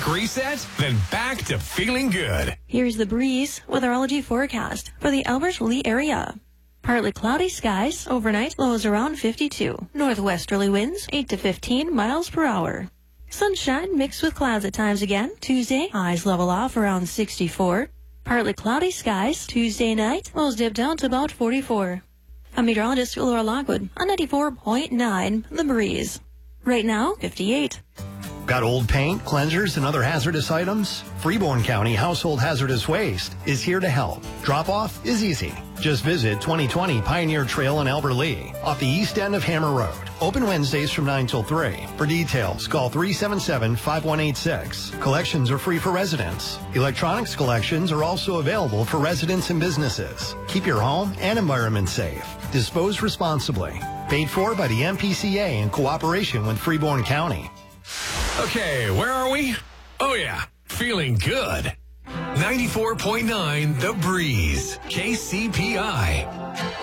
Quick reset, then back to feeling good. Here's the breeze weatherology forecast for the Albert Lee area. Partly cloudy skies overnight, lows around 52. Northwesterly winds 8 to 15 miles per hour. Sunshine mixed with clouds at times again. Tuesday, highs level off around 64. Partly cloudy skies. Tuesday night, lows dip down to about 44. I'm meteorologist Laura Lockwood on 94.9 The Breeze. Right now, 58. Got old paint, cleansers, and other hazardous items? Freeborn County Household Hazardous Waste is here to help. Drop-off is easy. Just visit 2020 Pioneer Trail in Albert Lee, off the east end of Hammer Road. Open Wednesdays from 9 till 3. For details, call 377-5186. Collections are free for residents. Electronics collections are also available for residents and businesses. Keep your home and environment safe. Dispose responsibly. Paid for by the MPCA in cooperation with Freeborn County. Okay, where are we? Oh yeah, feeling good. 94.9 The Breeze, KCPI.